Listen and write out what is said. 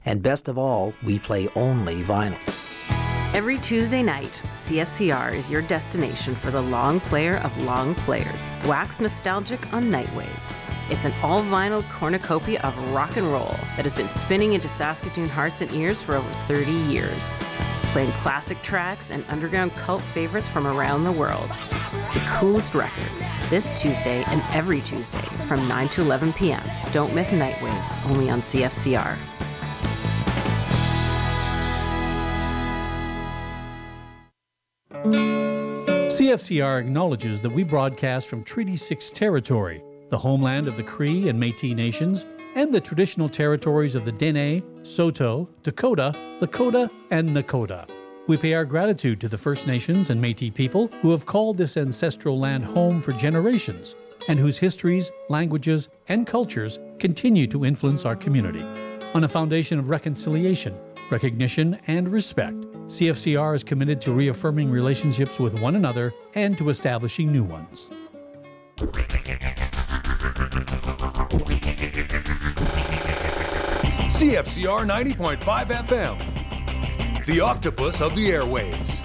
And best of all, we play only vinyl. Every Tuesday night, CFCR is your destination for the long player of long players. Wax nostalgic on Nightwaves. It's an all-vinyl cornucopia of rock and roll that has been spinning into Saskatoon hearts and ears for over 30 years. Playing classic tracks and underground cult favorites from around the world. The coolest records, this Tuesday and every Tuesday from 9 to 11 p.m. Don't miss Nightwaves, only on CFCR. CFCR acknowledges that we broadcast from Treaty 6 territory, the homeland of the Cree and Métis nations, and the traditional territories of the Dene, Saulteaux, Dakota, Lakota, and Nakota. We pay our gratitude to the First Nations and Métis people who have called this ancestral land home for generations, and whose histories, languages, and cultures continue to influence our community. On a foundation of reconciliation, recognition, and respect, CFCR is committed to reaffirming relationships with one another and to establishing new ones. CFCR 90.5 FM, the octopus of the airwaves.